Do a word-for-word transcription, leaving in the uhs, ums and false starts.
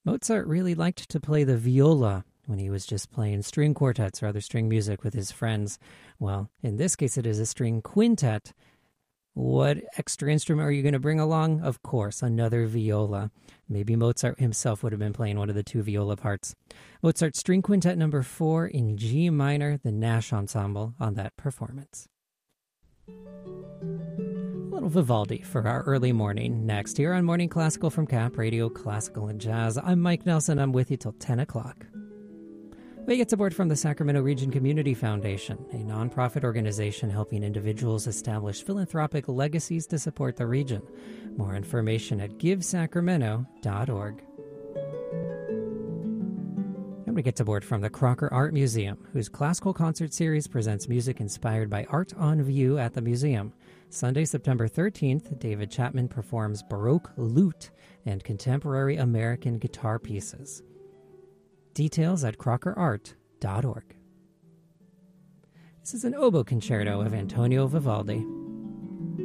Mozart really liked to play the viola when he was just playing string quartets or other string music with his friends. Well, in this case, it is a string quintet. What extra instrument are you going to bring along? Of course, another viola. Maybe Mozart himself would have been playing one of the two viola parts. Mozart String Quintet number four in G minor, the Nash Ensemble on that performance. A little Vivaldi for our early morning. Next, here on Morning Classical from Cap Radio Classical and Jazz. I'm Mike Nelson. I'm with you till ten o'clock. We get support from the Sacramento Region Community Foundation, a nonprofit organization helping individuals establish philanthropic legacies to support the region. More information at give sacramento dot org. And we get support from the Crocker Art Museum, whose classical concert series presents music inspired by art on view at the museum. Sunday, September thirteenth, David Chapman performs Baroque lute and contemporary American guitar pieces. Details at crocker art dot org. This is an oboe concerto of Antonio Vivaldi.